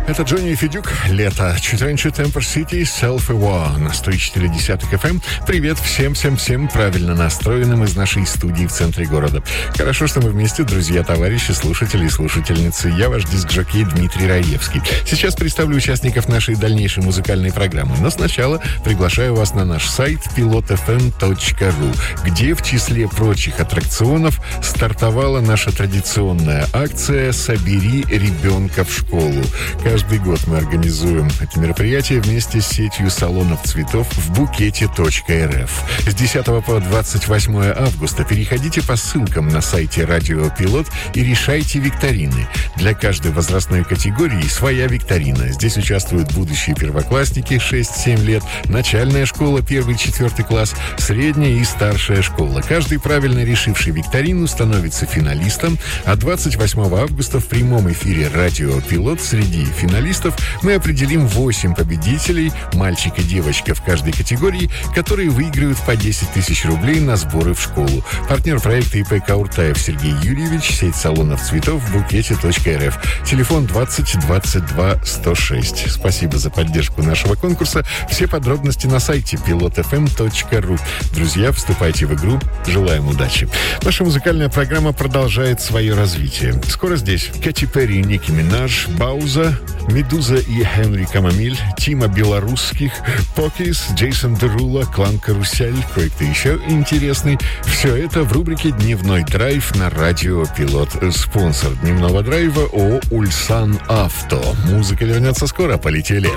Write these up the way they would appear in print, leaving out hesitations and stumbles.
Это Джонни Федюк, «Лето». Чуть раньше Темпер Сити, Self-Aware на 104.10 FM. Привет всем правильно настроенным из нашей студии в центре города. Хорошо, что мы вместе, друзья, товарищи, слушатели и слушательницы. Я ваш диск-жокей Дмитрий Раевский. Сейчас представлю участников нашей дальнейшей музыкальной программы. Но сначала приглашаю вас на наш сайт pilotfm.ru, где в числе прочих аттракционов стартовала наша традиционная акция «Собери ребенка в школу». Каждый год мы организуем это мероприятие вместе с сетью салонов цветов в букете.рф. С 10 по 28 августа переходите по ссылкам на сайте Радио Пилот и решайте викторины. Для каждой возрастной категории своя викторина. Здесь участвуют будущие первоклассники 6-7 лет, начальная школа 1-4 класс, средняя и старшая школа. Каждый правильно решивший викторину становится финалистом, а 28 августа в прямом эфире Радио Пилот среди финалистов мы определим 8 победителей, мальчик и девочка в каждой категории, которые выиграют по 10 тысяч рублей на сборы в школу. Партнер проекта ИП Кауртаев Сергей Юрьевич, сеть салонов цветов в букете.рф. Телефон 20 22 106. Спасибо за поддержку нашего конкурса. Все подробности на сайте pilotfm.ru. Друзья, вступайте в игру. Желаем удачи. Наша музыкальная программа продолжает свое развитие. Скоро здесь Кэти Перри, Ники Минаж, Бауза, Медуза и Хенри Камамиль, Тима Белорусских, Покис, Джейсон Дерула, Клан Карусель, кое-кто еще интересный. Все это в рубрике «Дневной драйв» на Радио Пилот. Спонсор дневного драйва ООО «Ульсан Авто». Музыка вернется скоро. Полетели.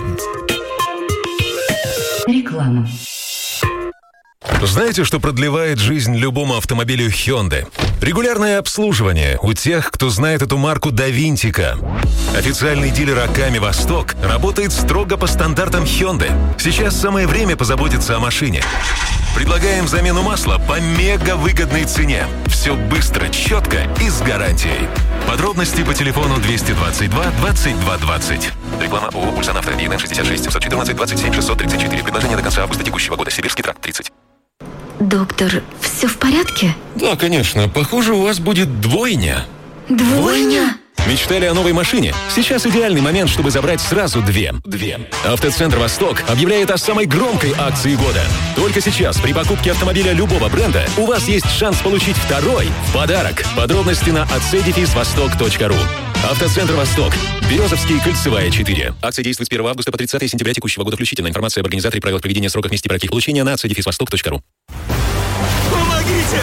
Реклама. Знаете, что продлевает жизнь любому автомобилю Hyundai? Регулярное обслуживание у тех, кто знает эту марку до винтика. Официальный дилер Аками Восток работает строго по стандартам Hyundai. Сейчас самое время позаботиться о машине. Предлагаем замену масла по мега-выгодной цене. Все быстро, четко и с гарантией. Подробности по телефону 222 22 20. Реклама ООО «Ульсан Авто». ИНН 66 714 27 634. Предложение до конца августа текущего года. Сибирский тракт 30. Доктор, все в порядке? Да, конечно. Похоже, у вас будет двойня. Двойня? Мечтали о новой машине? Сейчас идеальный момент, чтобы забрать сразу две. Автоцентр «Восток» объявляет о самой громкой акции года. Только сейчас при покупке автомобиля любого бренда у вас есть шанс получить второй в подарок. Подробности на acdefisvostok.ru. Автоцентр «Восток». Березовский, Кольцевая, 4. Акция действует с 1 августа по 30 сентября текущего года включительно. Информация об организаторе, правилах проведения, сроках, месте и порядке их получения на acdefisvostok.ru. Помогите!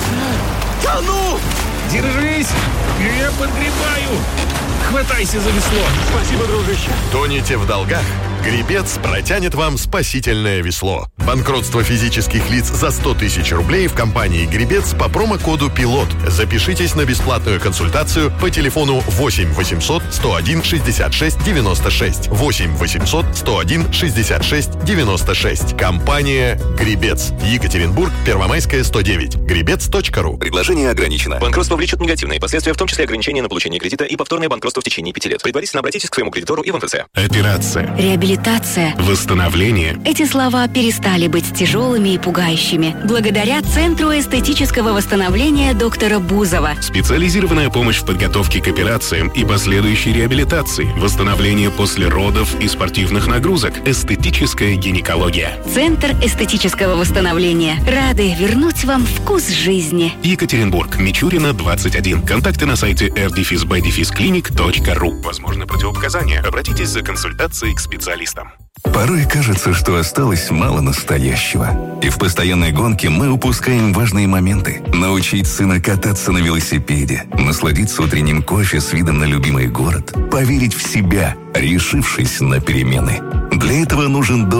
Тону! Держись! Я подгребаю! Хватайся за весло! Спасибо, дружище! Тонете в долгах? Гребец протянет вам спасительное весло. Банкротство физических лиц за 100 тысяч рублей в компании «Гребец» по промокоду «Пилот». Запишитесь на бесплатную консультацию по телефону 8 800 101 66 96. 8 800 101 66 96. Компания «Гребец». Екатеринбург, Первомайская, 109. Гребец.ру. Предложение ограничено. Банкротство влечет негативные последствия, в том числе ограничение на получение кредита и повторное банкротство в течение 5 лет. Предварительно обратитесь к своему кредитору и в МФЦ. Операция. Реабилитация. Восстановление. Эти слова перестали быть тяжелыми и пугающими благодаря Центру эстетического восстановления доктора Бузова. Специализированная помощь в подготовке к операциям и последующей реабилитации, восстановление после родов и спортивных нагрузок, эстетическая гинекология. Центр эстетического восстановления. Рады вернуть вам вкус жизни. Екатеринбург, Мичурина, 21. Контакты на сайте r-b-clinic.ru. Возможно, противопоказания. Обратитесь за консультацией к специалистам. Порой кажется, что осталось мало настоящего. И в постоянной гонке мы упускаем важные моменты. Научить сына кататься на велосипеде, насладиться утренним кофе с видом на любимый город, поверить в себя, решившись на перемены. Для этого нужен